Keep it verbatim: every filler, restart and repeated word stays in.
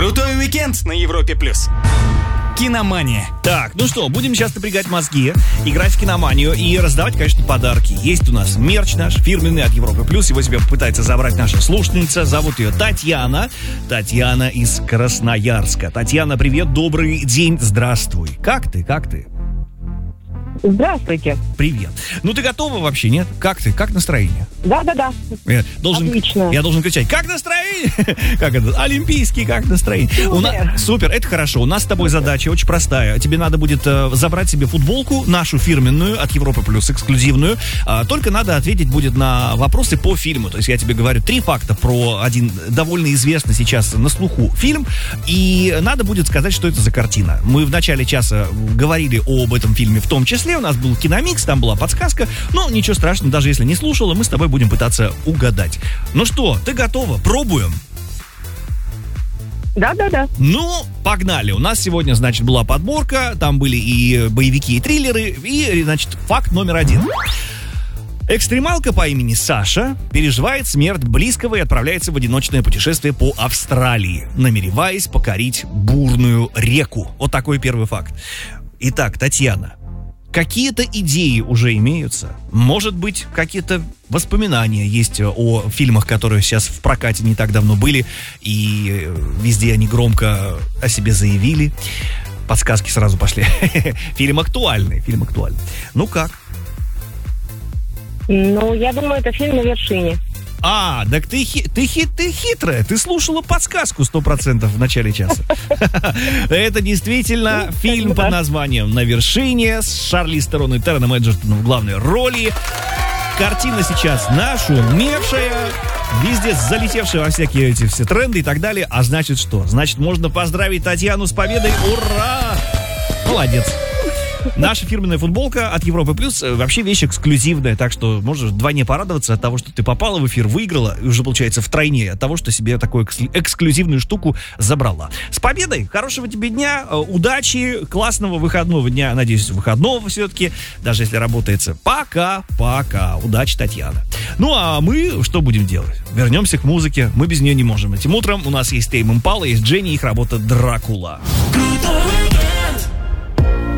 Крутой уикенд на Европе плюс. Киномания. Так, ну что, будем сейчас напрягать мозги, играть в киноманию и раздавать, конечно, подарки. Есть у нас мерч наш, фирменный от Европы Плюс. Его себе попытается забрать наша слушательница. Зовут ее Татьяна. Татьяна из Красноярска. Татьяна, привет, добрый день, здравствуй. Как ты, как ты? Здравствуйте. Привет. Ну ты готова вообще, нет? Как ты? Как настроение? Да-да-да. Я должен, Отлично. Я должен кричать: как настроение? Как это? Олимпийский, как настроение? У нас, супер, это хорошо. У нас с тобой задача очень простая. Тебе надо будет э, забрать себе футболку, нашу фирменную, от Европы Плюс, эксклюзивную. А, только надо ответить будет на вопросы по фильму. То есть я тебе говорю три факта про один довольно известный сейчас на слуху фильм. И надо будет сказать, что это за картина. Мы в начале часа говорили об этом фильме в том числе. У нас был киномикс, там была подсказка. Но ничего страшного, даже если не слушала, мы с тобой будем пытаться угадать. Ну что, ты готова? Пробуем? Да-да-да. Ну, погнали. У нас сегодня, значит, была подборка. Там были и боевики, и триллеры. И, значит, факт номер один. Экстремалка по имени Саша переживает смерть близкого и отправляется в одиночное путешествие по Австралии, намереваясь покорить бурную реку. Вот такой первый факт. Итак, Татьяна, какие-то идеи уже имеются? Может быть, какие-то воспоминания есть о фильмах, которые сейчас в прокате не так давно были, и везде они громко о себе заявили. Подсказки сразу пошли. Фильм актуальный, фильм актуальный. Ну как? Ну, я думаю, это фильм «На вершине». А, так ты, хи, ты, хи, ты хитрая. Ты слушала подсказку сто процентов в начале часа. Это действительно фильм под названием «На вершине» с Шарлиз Терон и Тероном Эджертоном в главной роли. Картина сейчас нашумевшая, везде залетевшая во всякие эти все тренды и так далее. А значит что? Значит, можно поздравить Татьяну с победой. Ура! Молодец. Наша фирменная футболка от Европы Плюс вообще вещь эксклюзивная, так что можешь вдвойне порадоваться от того, что ты попала в эфир, выиграла, и уже получается втройне от того, что себе такую эксклюзивную штуку забрала. С победой! Хорошего тебе дня, удачи, классного выходного дня, надеюсь, выходного все-таки, даже если работается. Пока-пока. Удачи, Татьяна. Ну а мы что будем делать? Вернемся к музыке, мы без нее не можем. Этим утром у нас есть Тейм Импала, есть Дженни, их работа «Дракула». Крутой